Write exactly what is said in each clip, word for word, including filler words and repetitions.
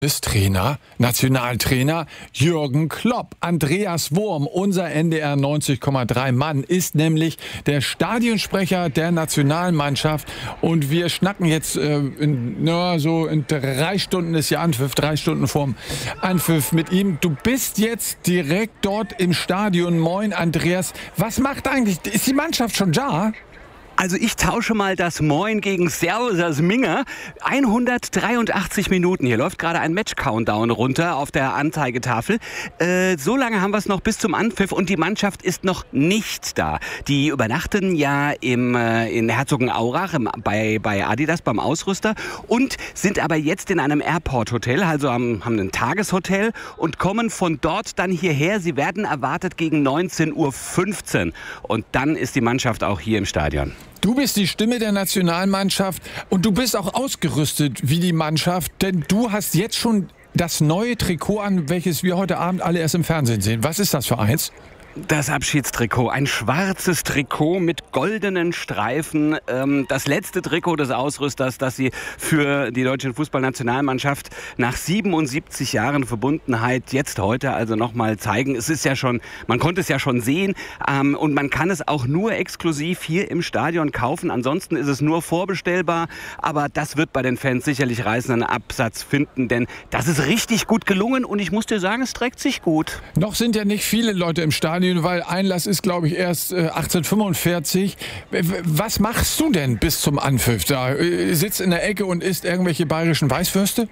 Trainer, Nationaltrainer Jürgen Klopp. Andreas Worm, unser N D R neunzig Komma drei Mann, ist nämlich der Stadionsprecher der Nationalmannschaft. Und wir schnacken jetzt äh, in, na, so in drei Stunden ist ja Anpfiff, drei Stunden vorm Anpfiff mit ihm. Du bist jetzt direkt dort im Stadion. Moin, Andreas. Was macht eigentlich, ist die Mannschaft schon da? Also ich tausche mal das Moin gegen Servus aus Minge. hundertdreiundachtzig Minuten. Hier läuft gerade ein Match-Countdown runter auf der Anzeigetafel. Äh, so lange haben wir es noch bis zum Anpfiff und die Mannschaft ist noch nicht da. Die übernachten ja im, äh, in Herzogenaurach im, bei, bei Adidas beim Ausrüster und sind aber jetzt in einem Airport-Hotel, also haben, haben ein Tageshotel und kommen von dort dann hierher. Sie werden erwartet gegen neunzehn Uhr fünfzehn und dann ist die Mannschaft auch hier im Stadion. Du bist die Stimme der Nationalmannschaft und du bist auch ausgerüstet wie die Mannschaft, denn du hast jetzt schon das neue Trikot an, welches wir heute Abend alle erst im Fernsehen sehen. Was ist das für eins? Das Abschiedstrikot, ein schwarzes Trikot mit goldenen Streifen. Ähm, das letzte Trikot des Ausrüsters, das sie für die deutsche Fußballnationalmannschaft nach siebenundsiebzig Jahren Verbundenheit jetzt heute also nochmal zeigen. Es ist ja schon, man konnte es ja schon sehen ähm, und man kann es auch nur exklusiv hier im Stadion kaufen. Ansonsten ist es nur vorbestellbar, aber das wird bei den Fans sicherlich reißenden Absatz finden, denn das ist richtig gut gelungen und ich muss dir sagen, es trägt sich gut. Noch sind ja nicht viele Leute im Stadion, weil Einlass ist, glaube ich, erst äh, achtzehnhundertfünfundvierzig. Was machst du denn bis zum Anpfiff da? Äh, sitzt in der Ecke und isst irgendwelche bayerischen Weißwürste?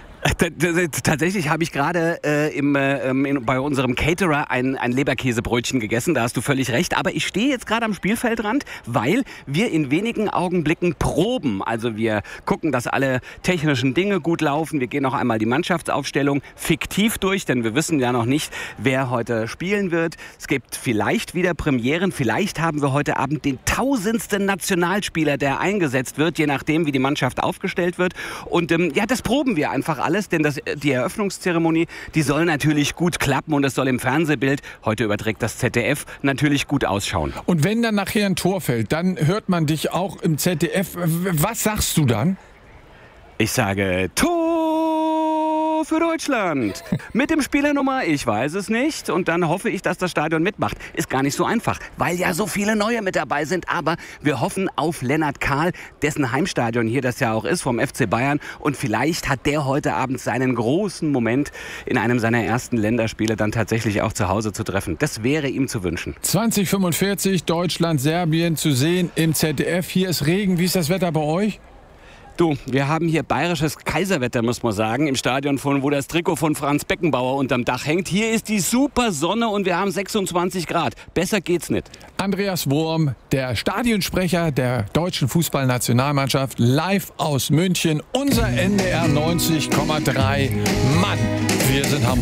Tatsächlich habe ich gerade äh, im, äh, in, bei unserem Caterer ein, ein Leberkäsebrötchen gegessen, da hast du völlig recht. Aber ich stehe jetzt gerade am Spielfeldrand, weil wir in wenigen Augenblicken proben. Also wir gucken, dass alle technischen Dinge gut laufen. Wir gehen noch einmal die Mannschaftsaufstellung fiktiv durch, denn wir wissen ja noch nicht, wer heute spielen wird. Es gibt vielleicht wieder Premieren. Vielleicht haben wir heute Abend den tausendsten Nationalspieler, der eingesetzt wird, je nachdem, wie die Mannschaft aufgestellt wird. Und ähm, ja, das proben wir einfach alle. Alles, denn das, die Eröffnungszeremonie, die soll natürlich gut klappen und es soll im Fernsehbild, heute überträgt das Z D F, natürlich gut ausschauen. Und wenn dann nachher ein Tor fällt, dann hört man dich auch im Z D F. Was sagst du dann? Ich sage Tor für Deutschland. Mit dem Spielernummer, ich weiß es nicht. Und dann hoffe ich, dass das Stadion mitmacht. Ist gar nicht so einfach, weil ja so viele Neue mit dabei sind. Aber wir hoffen auf Lennart Kahl, dessen Heimstadion hier das ja auch ist, vom F C Bayern. Und vielleicht hat der heute Abend seinen großen Moment in einem seiner ersten Länderspiele dann tatsächlich auch zu Hause zu treffen. Das wäre ihm zu wünschen. zwanzig fünfundvierzig, Deutschland, Serbien zu sehen im Z D F. Hier ist Regen. Wie ist das Wetter bei euch? Du, wir haben hier bayerisches Kaiserwetter, muss man sagen, im Stadion, von wo das Trikot von Franz Beckenbauer unterm Dach hängt. Hier ist die super Sonne und wir haben sechsundzwanzig Grad. Besser geht's nicht. Andreas Worm, der Stadionsprecher der deutschen Fußballnationalmannschaft, live aus München. Unser N D R neunzig Komma drei Mann. Wir sind Hamburg.